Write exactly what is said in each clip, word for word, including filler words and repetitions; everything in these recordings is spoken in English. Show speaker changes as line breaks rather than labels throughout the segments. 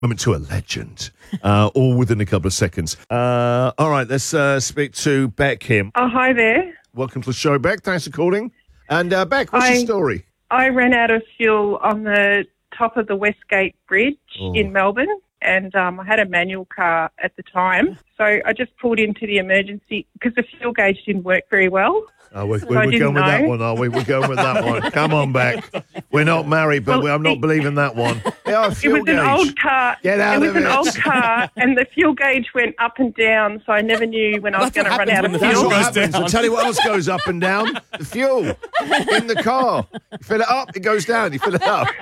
moment to a legend, uh, all within a couple of seconds. Uh, all right, let's uh, speak to Beck here.
Oh, hi there.
Welcome to the show, Beck. Thanks for calling. And uh, Beck, what's
I,
your story?
I ran out of fuel on the top of the Westgate Bridge
Oh.
in Melbourne, and um, I had a manual car at the time. So I just pulled into the emergency because the fuel gauge didn't work very well.
Oh, we're,
So
we're,
I
we're
didn't
going with that
know.
one, are we? We're going with that one. Come on, Beck. We're not married, but
Well,
we- I'm not
it-
believing that one. Yeah,
It
fuel
was an
gauge.
old car.
Get out
it was
of
an
it.
old car, and the fuel gauge went up and down, so I never knew when I was
That's
going to
what
run out of
happens when the
That's
fuel.
what
goes
happens.
down.
I'll tell you what else goes up and down. The fuel in the car. You fill it up, it goes down. You fill it up.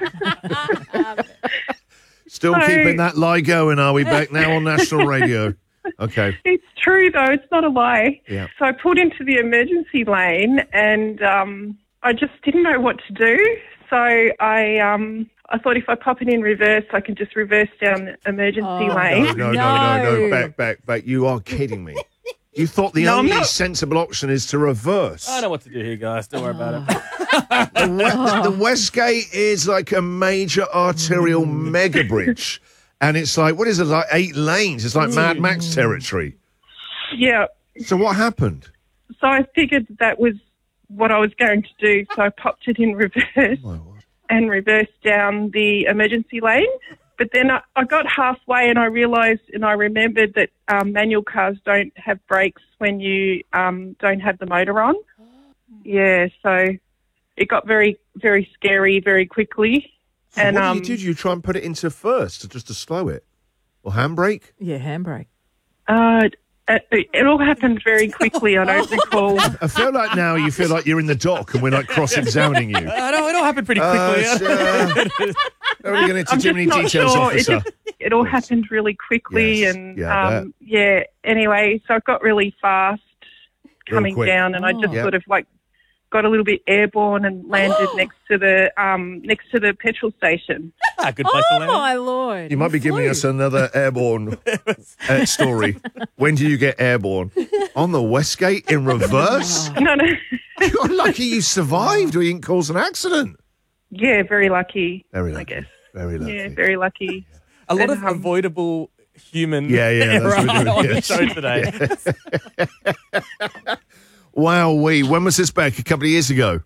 Still
So-
keeping that lie going, are we, Beck, now on national radio? Okay.
It's true, though. It's not a lie.
Yeah.
So I pulled into the emergency lane, and um, I just didn't know what to do. So I um, I thought if I pop it in reverse, I can just reverse down the emergency
Oh.
lane.
No, no, no, no, no,
No.
Beck, Beck, Beck. You are kidding me. You thought the
No, I'm
only
not.
sensible option is to reverse.
I know what to do here, guys. Don't worry about it.
The, we- the Westgate is like a major arterial mega bridge. And it's like, what is it, like eight lanes? It's like Mad Max territory.
Yeah.
So what happened?
So I figured that was what I was going to do. So I popped it in reverse
My word.
and reversed down the emergency lane. But then I, I got halfway and I realised and I remembered that um, manual cars don't have brakes when you um, don't have the motor on. Yeah, so it got very, very scary very quickly.
So
And
what
um,
did you do? You try and put it into first, just to slow it? Or handbrake?
Yeah, handbrake.
uh, it, it all happened very quickly. I don't recall.
I feel like now you feel like you're in the dock and we're like cross-examining you.
I know, it all happened pretty
Uh,
quickly.
it's, uh, don't really get into
I'm
too
just
many
not
details,
sure.
officer.
It, just, it all
Yes.
happened really quickly,
Yes.
and
Yeah, I
um, yeah. Anyway, so I got really fast coming
quick.
down, and I just
Oh.
Yep.
sort of like got a little bit airborne and landed next to the um next to the petrol station.
Ah, good place
Oh,
to land.
my Lord.
You might be giving us another airborne uh, story. When do you get airborne? On the Westgate in reverse?
No, no.
You're lucky you survived or you didn't cause an accident.
Yeah, very lucky.
Very
I
lucky.
guess.
Very lucky.
Yeah, very lucky.
A lot
And,
of
um,
avoidable human
Yeah, yeah, that's
error
what we're doing,
on
yes.
the show today.
Wow, we. When was this back? A couple of years ago?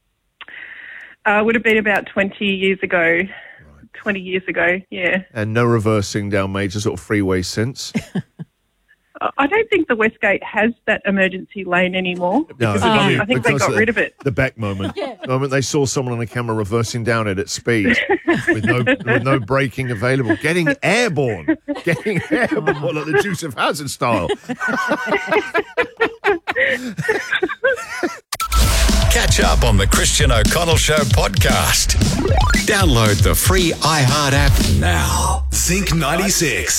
Uh, would have been about twenty years ago. Twenty years ago. Yeah.
And no reversing down major sort of freeway since?
I- I don't think the Westgate has that emergency lane anymore.
No,
Because
I
of
mean,
you.
I think they
because
got
of
rid of it.
The Beck moment. The moment they saw someone on the camera reversing down it at speed with no with no braking available, getting airborne, getting airborne like the Dukes of Hazzard style.
Catch up on the Christian O'Connell Show podcast. Download the free iHeart app now.
Think ninety-six.